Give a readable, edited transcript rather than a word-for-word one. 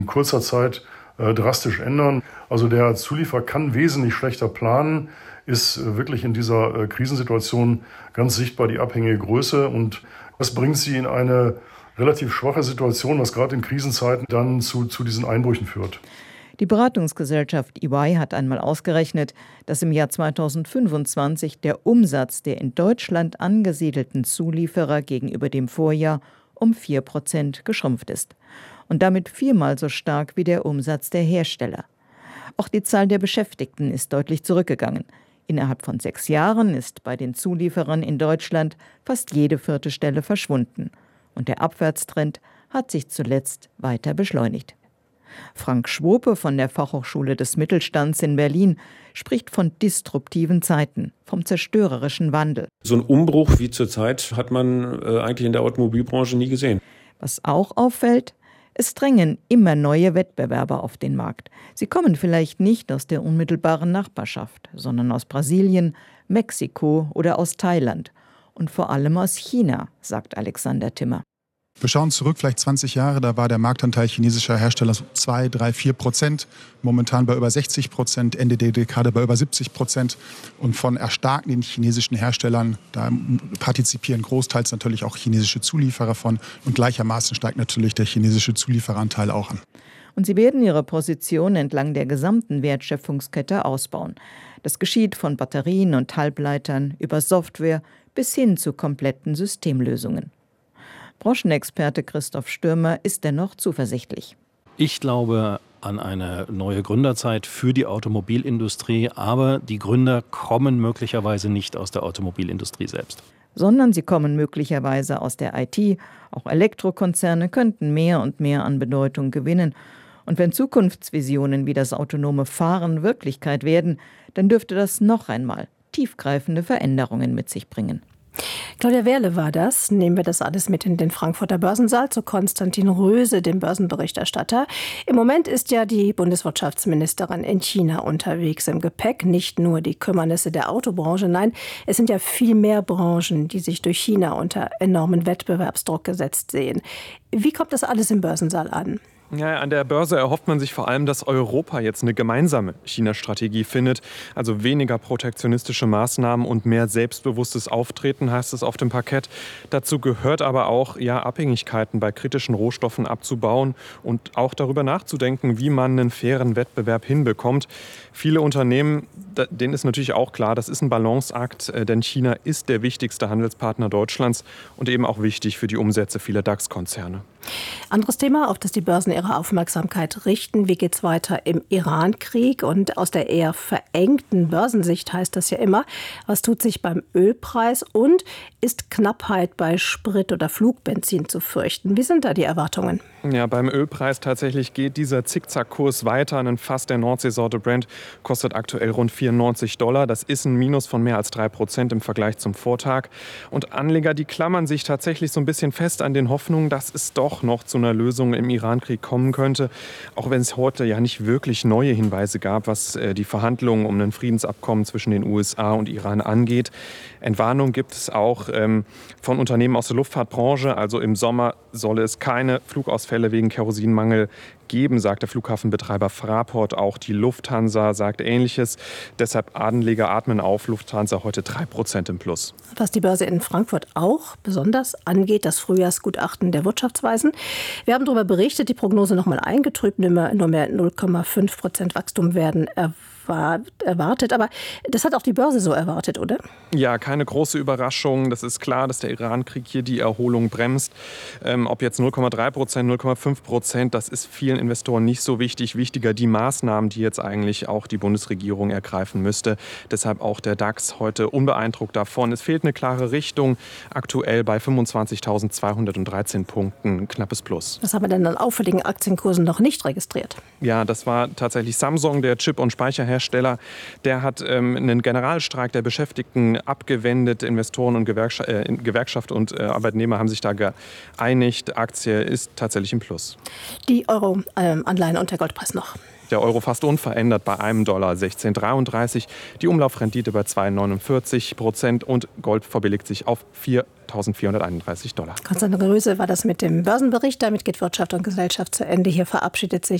in kurzer Zeit drastisch ändern. Also der Zulieferer kann wesentlich schlechter planen, ist wirklich in dieser Krisensituation ganz sichtbar die abhängige Größe. Und das bringt sie in eine relativ schwache Situation, was gerade in Krisenzeiten dann zu diesen Einbrüchen führt. Die Beratungsgesellschaft EY hat einmal ausgerechnet, dass im Jahr 2025 der Umsatz der in Deutschland angesiedelten Zulieferer gegenüber dem Vorjahr um 4% geschrumpft ist. Und damit 4-mal so stark wie der Umsatz der Hersteller. Auch die Zahl der Beschäftigten ist deutlich zurückgegangen. Innerhalb von 6 Jahren ist bei den Zulieferern in Deutschland fast jede 4. Stelle verschwunden. Und der Abwärtstrend hat sich zuletzt weiter beschleunigt. Frank Schwope von der Fachhochschule des Mittelstands in Berlin spricht von disruptiven Zeiten, vom zerstörerischen Wandel. So einen Umbruch wie zurzeit hat man eigentlich in der Automobilbranche nie gesehen. Was auch auffällt, es drängen immer neue Wettbewerber auf den Markt. Sie kommen vielleicht nicht aus der unmittelbaren Nachbarschaft, sondern aus Brasilien, Mexiko oder aus Thailand. Und vor allem aus China, sagt Alexander Timmer. Wir schauen zurück, vielleicht 20 Jahre, da war der Marktanteil chinesischer Hersteller 2, 3, 4%, momentan bei über 60%, Ende der Dekade bei über 70%. Und von erstarkenden chinesischen Herstellern, da partizipieren großteils natürlich auch chinesische Zulieferer von. Und gleichermaßen steigt natürlich der chinesische Zuliefereranteil auch an. Und sie werden ihre Position entlang der gesamten Wertschöpfungskette ausbauen. Das geschieht von Batterien und Halbleitern über Software bis hin zu kompletten Systemlösungen. Branchenexperte Christoph Stürmer ist dennoch zuversichtlich. Ich glaube an eine neue Gründerzeit für die Automobilindustrie, aber die Gründer kommen möglicherweise nicht aus der Automobilindustrie selbst. Sondern sie kommen möglicherweise aus der IT. Auch Elektrokonzerne könnten mehr und mehr an Bedeutung gewinnen. Und wenn Zukunftsvisionen wie das autonome Fahren Wirklichkeit werden, dann dürfte das noch einmal tiefgreifende Veränderungen mit sich bringen. Claudia Wehrle war das. Nehmen wir das alles mit in den Frankfurter Börsensaal zu Konstantin Röse, dem Börsenberichterstatter. Im Moment ist ja die Bundeswirtschaftsministerin in China unterwegs. Im Gepäck nicht nur die Kümmernisse der Autobranche, nein, es sind ja viel mehr Branchen, die sich durch China unter enormen Wettbewerbsdruck gesetzt sehen. Wie kommt das alles im Börsensaal an? Ja, an der Börse erhofft man sich vor allem, dass Europa jetzt eine gemeinsame China-Strategie findet. Also weniger protektionistische Maßnahmen und mehr selbstbewusstes Auftreten, heißt es auf dem Parkett. Dazu gehört aber auch, Abhängigkeiten bei kritischen Rohstoffen abzubauen und auch darüber nachzudenken, wie man einen fairen Wettbewerb hinbekommt. Viele Unternehmen, denen ist natürlich auch klar, das ist ein Balanceakt, denn China ist der wichtigste Handelspartner Deutschlands und eben auch wichtig für die Umsätze vieler DAX-Konzerne. Anderes Thema, auf das die Börsen ihre Aufmerksamkeit richten. Wie geht es weiter im Iran-Krieg? Und aus der eher verengten Börsensicht heißt das ja immer, was tut sich beim Ölpreis und ist Knappheit bei Sprit oder Flugbenzin zu fürchten? Wie sind da die Erwartungen? Ja, beim Ölpreis tatsächlich geht dieser Zickzackkurs weiter. Ein Fass der Nordseesorte Brent kostet aktuell rund $94. Das ist ein Minus von mehr als 3% im Vergleich zum Vortag. Und Anleger, die klammern sich tatsächlich so ein bisschen fest an den Hoffnungen, dass es doch noch zu einer Lösung im Iran-Krieg kommen könnte. Auch wenn es heute ja nicht wirklich neue Hinweise gab, was die Verhandlungen um ein Friedensabkommen zwischen den USA und Iran angeht. Entwarnung gibt es auch von Unternehmen aus der Luftfahrtbranche. Also im Sommer solle es keine Flugausfälle wegen Kerosinmangel geben, sagt der Flughafenbetreiber Fraport. Auch die Lufthansa sagt Ähnliches. Deshalb Anleger atmen auf. Lufthansa heute 3% im Plus. Was die Börse in Frankfurt auch besonders angeht, das Frühjahrsgutachten der Wirtschaftsweisen. Wir haben darüber berichtet, die Prognose nochmal eingetrübt, nur mehr 0,5% Wachstum werden erwartet. Aber das hat auch die Börse so erwartet, oder? Ja, keine große Überraschung. Das ist klar, dass der Iran-Krieg hier die Erholung bremst. Ob jetzt 0,3%, 0,5%, das ist vielen Investoren nicht so wichtig. Wichtiger die Maßnahmen, die jetzt eigentlich auch die Bundesregierung ergreifen müsste. Deshalb auch der DAX heute unbeeindruckt davon. Es fehlt eine klare Richtung. Aktuell bei 25.213 Punkten, knappes Plus. Was haben wir denn an auffälligen Aktienkursen noch nicht registriert? Ja, das war tatsächlich Samsung, der Chip- und Speicherhersteller. Der hat einen Generalstreik der Beschäftigten abgewendet. Investoren und Gewerkschaft und Arbeitnehmer haben sich da geeinigt. Aktie ist tatsächlich im Plus. Die Euro-Anleihen und der Goldpreis noch. Der Euro fast unverändert bei einem Dollar 16,33. Die Umlaufrendite bei 2,49% und Gold verbilligt sich auf $4.431. Konstantin Röse war das mit dem Börsenbericht. Damit geht Wirtschaft und Gesellschaft zu Ende. Hier verabschiedet sich